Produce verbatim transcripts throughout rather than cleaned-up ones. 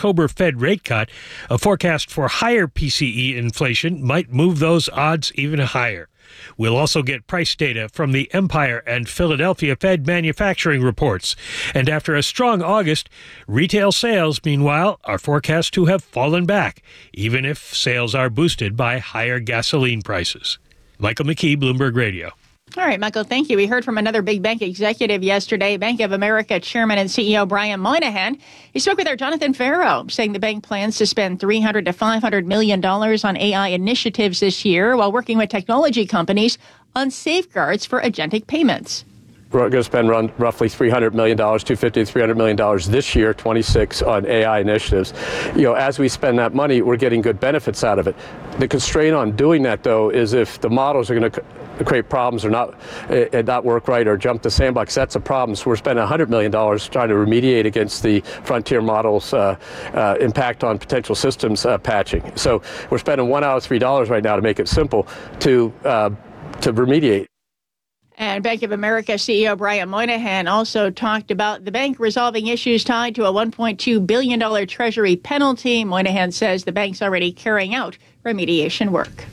October Fed rate cut, a forecast for higher P C E inflation might move those odds even higher. We'll also get price data from the Empire and Philadelphia Fed manufacturing reports. And after a strong August, retail sales, meanwhile, are forecast to have fallen back, even if sales are boosted by higher gasoline prices. Michael McKee, Bloomberg Radio. All right, Michael, thank you. We heard from another big bank executive yesterday, Bank of America Chairman and C E O Brian Moynihan. He spoke with our Jonathan Farrow, saying the bank plans to spend three hundred to five hundred million dollars on A I initiatives this year while working with technology companies on safeguards for agentic payments. We're going to spend run, roughly three hundred million dollars, two hundred fifty to three hundred million dollars this year, twenty-six, on A I initiatives. You know, as we spend that money, we're getting good benefits out of it. The constraint on doing that, though, is if the models are going to create problems or not, uh, not work right or jump the sandbox, that's a problem. So we're spending one hundred million dollars trying to remediate against the frontier models' uh, uh, impact on potential systems uh, patching. So we're spending one out of three dollars right now to make it simple to uh, to remediate. And Bank of America C E O Brian Moynihan also talked about the bank resolving issues tied to a one point two billion dollars Treasury penalty. Moynihan says the bank's already carrying out remediation work.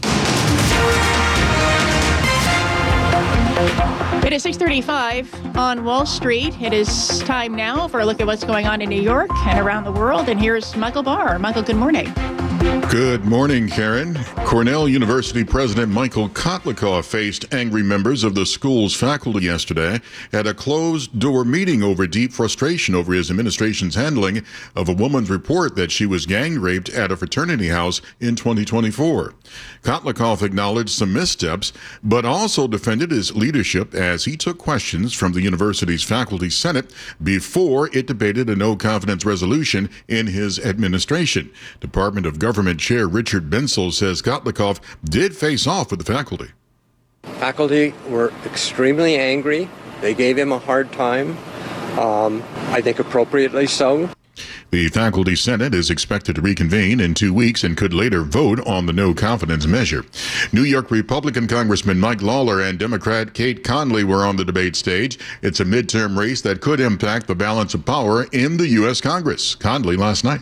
It is six thirty-five on Wall Street. It is time now for a look at what's going on in New York and around the world. And here's Michael Barr. Michael, good morning. Good morning, Karen. Cornell University President Michael Kotlikoff faced angry members of the school's faculty yesterday at a closed-door meeting over deep frustration over his administration's handling of a woman's report that she was gang-raped at a fraternity house in twenty twenty-four. Kotlikoff acknowledged some missteps, but also defended his leadership as he took questions from the university's faculty senate before it debated a no-confidence resolution in his administration. Department of Government Chair Richard Bensel says Kotlikoff did face off with the faculty. Faculty were extremely angry. They gave him a hard time, um, I think appropriately so. The faculty senate is expected to reconvene in two weeks and could later vote on the no-confidence measure. New York Republican Congressman Mike Lawler and Democrat Kate Conley were on the debate stage. It's a midterm race that could impact the balance of power in the U S Congress. Conley last night.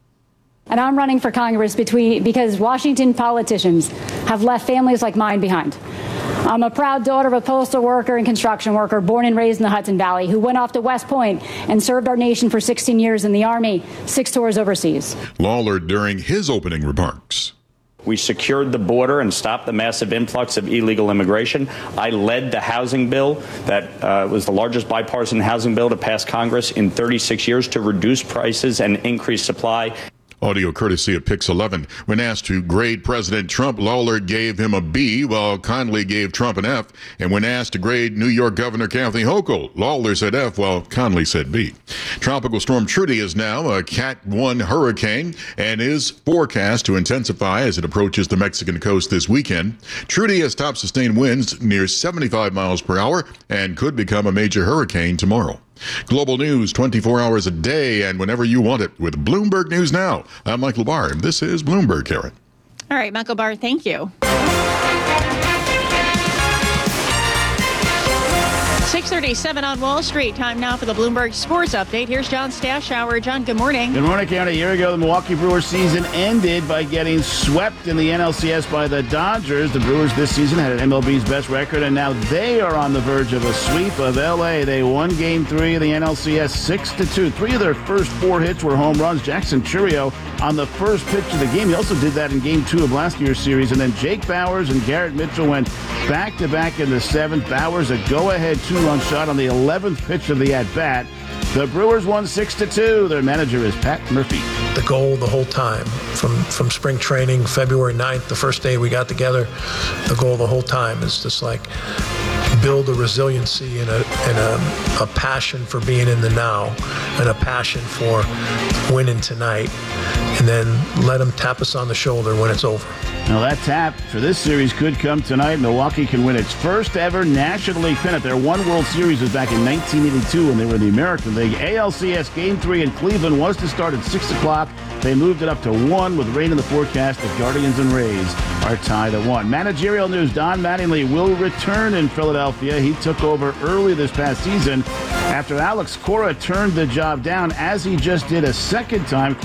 And I'm running for Congress between, because Washington politicians have left families like mine behind. I'm a proud daughter of a postal worker and construction worker born and raised in the Hudson Valley who went off to West Point and served our nation for sixteen years in the Army, six tours overseas. Lawler during his opening remarks. We secured the border and stopped the massive influx of illegal immigration. I led the housing bill that uh, was the largest bipartisan housing bill to pass Congress in thirty-six years to reduce prices and increase supply. Audio courtesy of Pix eleven. When asked to grade President Trump, Lawler gave him a B, while Conley gave Trump an F. And when asked to grade New York Governor Kathy Hochul, Lawler said F, while Conley said B. Tropical storm Trudy is now a Cat one hurricane and is forecast to intensify as it approaches the Mexican coast this weekend. Trudy has top sustained winds near seventy-five miles per hour and could become a major hurricane tomorrow. Global news twenty-four hours a day and whenever you want it with Bloomberg News Now. I'm Michael Barr, and this is Bloomberg, Karen. All right, Michael Barr, thank you. six thirty-seven on Wall Street. Time now for the Bloomberg Sports Update. Here's John Stashower. John, good morning. Good morning, Karen. A year ago, the Milwaukee Brewers season ended by getting swept in the N L C S by the Dodgers. The Brewers this season had an M L B's best record, and now they are on the verge of a sweep of L A. They won Game three of the N L C S six to two. Three of their first four hits were home runs. Jackson Chourio on the first pitch of the game. He also did that in Game two of last year's series. And then Jake Bauers and Garrett Mitchell went back-to-back in the seventh. Bauers a go-ahead two-run shot on the eleventh pitch of the at-bat. The Brewers won six to two. Their manager is Pat Murphy. The goal the whole time, from, from spring training, February ninth, the first day we got together, the goal the whole time is just like build a resiliency and a, and a, a passion for being in the now and a passion for winning tonight, and then let them tap us on the shoulder when it's over. Now that tap for this series could come tonight. Milwaukee can win its first ever National League pennant. Their one World Series was back in nineteen eighty-two when they were in the American League. A L C S Game three in Cleveland was to start at six o'clock. They moved it up to one with rain in the forecast. The Guardians and Rays are tied at one. Managerial news, Don Mattingly will return in Philadelphia. He took over early this past season after Alex Cora turned the job down, as he just did a second time.